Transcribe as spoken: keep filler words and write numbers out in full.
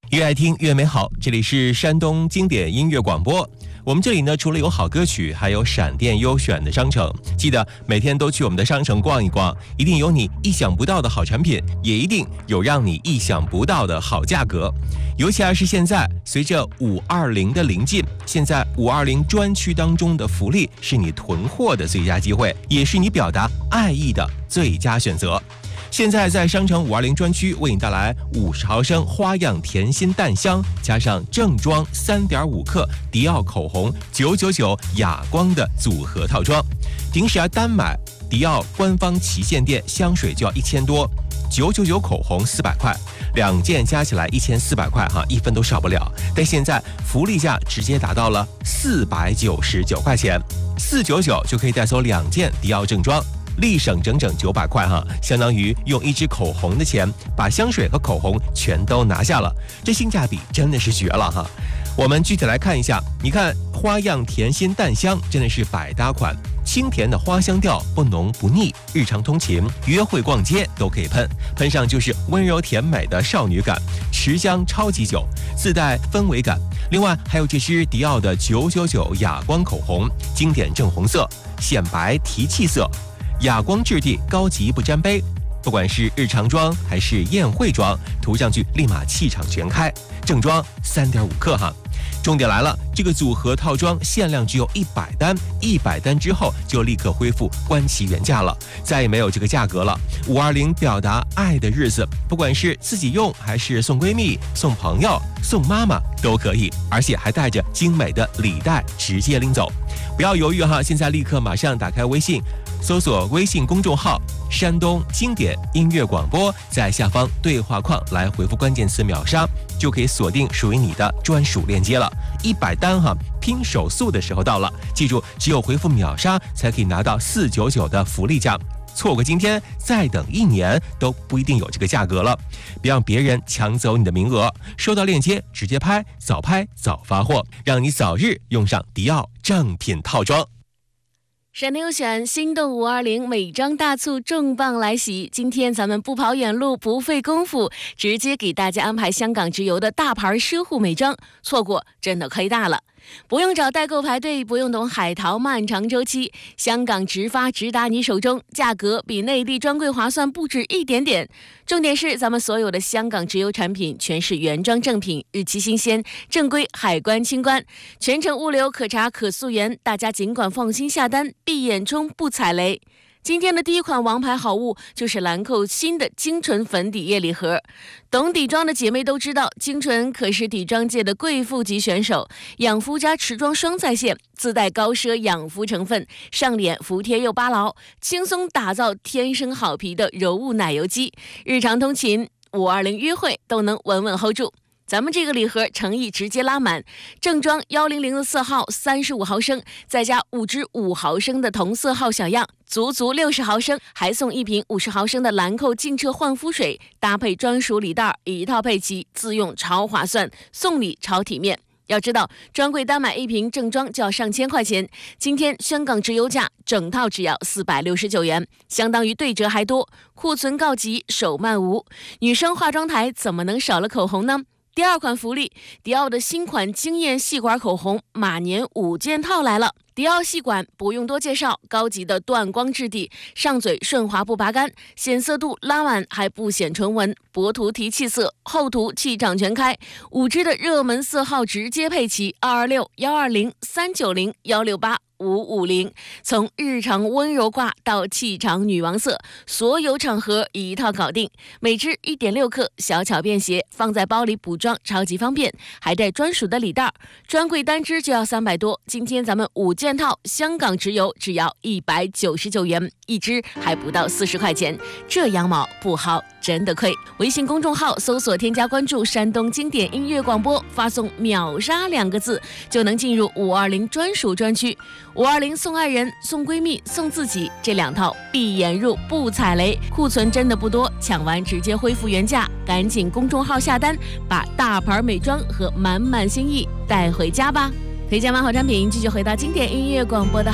越爱听越美好，这里是山东经典音乐广播。我们这里呢，除了有好歌曲，还有闪电优选的商城。记得每天都去我们的商城逛一逛，一定有你意想不到的好产品，也一定有让你意想不到的好价格。尤其是现在，随着五二零的临近，现在五二零专区当中的福利是你囤货的最佳机会，也是你表达爱意的最佳选择。现在在商城五二零专区为你带来五十毫升花样甜心淡香，加上正装三点五克迪奥口红九九九哑光的组合套装。平时啊单买迪奥官方旗舰店香水就要一千多，九九九口红四百块，两件加起来一千四百块哈，一分都少不了。但现在福利价直接达到了四百九十九块钱，四九九就可以带走两件迪奥正装。立省整整九百块哈，相当于用一支口红的钱把香水和口红全都拿下了，这性价比真的是绝了哈。我们具体来看一下，你看花样甜心淡香真的是百搭款，清甜的花香调，不浓不腻，日常通勤、约会逛街都可以喷，喷上就是温柔甜美的少女感，持香超级久，自带氛围感。另外还有这支迪奥的九九九哑光口红，经典正红色，显白提气色。哑光质地，高级不沾杯，不管是日常妆还是宴会妆，涂上去立马气场全开。正装 三点五克哈。重点来了，这个组合套装限量只有一百单，一百单之后就立刻恢复官旗原价了，再也没有这个价格了。五二零表达爱的日子，不管是自己用还是送闺蜜、送朋友、送妈妈都可以，而且还带着精美的礼袋直接拎走。不要犹豫哈，现在立刻马上打开微信，搜索微信公众号山东经典音乐广播，在下方对话框来回复关键词秒杀，就可以锁定属于你的专属链接了。一百单哈，拼手速的时候到了，记住只有回复秒杀才可以拿到四九九的福利价，错过今天再等一年都不一定有这个价格了。别让别人抢走你的名额，收到链接直接拍，早拍早发货，让你早日用上迪奥正品套装。 闪电优选心动五二零美妆大促重磅来袭，今天咱们不跑远路不费功夫，直接给大家安排香港直邮的大牌奢护美妆，错过真的亏大了。不用找代购排队，不用懂海淘漫长周期，香港直发直达你手中，价格比内地专柜划算不止一点点。重点是咱们所有的香港直邮产品全是原装正品，日期新鲜，正规海关清关，全程物流可查可溯源，大家尽管放心下单，闭眼冲不踩雷。今天的第一款王牌好物就是兰蔻新的精纯粉底液礼盒。懂底妆的姐妹都知道，精纯可是底妆界的贵妇级选手，养肤加持妆双在线，自带高奢养肤成分，上脸服帖又扒牢，轻松打造天生好皮的柔雾奶油肌，日常通勤、五二零约会都能稳稳 hold 住。咱们这个礼盒诚意直接拉满，正装一零零的色号三十五毫升，再加五支五毫升的同色号小样，足足六十毫升，还送一瓶五十毫升的兰蔻净澈焕肤水，搭配专属礼袋，一套配齐，自用超划算，送礼超体面。要知道，专柜单买一瓶正装就要上千块钱，今天香港直邮价整套只要四百六十九元，相当于对折还多，库存告急，手慢无。女生化妆台怎么能少了口红呢？第二款福利，迪奥的新款惊艳细管口红马年五件套来了。迪奥细管不用多介绍，高级的断光质地，上嘴顺滑不拔干，显色度拉满还不显唇纹，薄涂提气色，厚涂气场全开。五支的热门色号直接配齐二二六、一二零、三九零、一六八、五五零，从日常温柔挂到气场女王色，所有场合一套搞定。每支 一点六克，小巧便携，放在包里补妆超级方便，还带专属的礼袋，专柜单支就要三百多，今天咱们五件套香港直邮只要一百九十九元，一支还不到四十块钱，这羊毛不薅真的亏。微信公众号搜索添加关注山东经典音乐广播，发送秒杀两个字就能进入五二零专属专区。五二零送爱人、送闺蜜、送自己，这两套闭眼入不踩雷，库存真的不多，抢完直接恢复原价，赶紧公众号下单，把大牌美妆和满满心意带回家吧。推荐完好产品，继续回到经典音乐广播的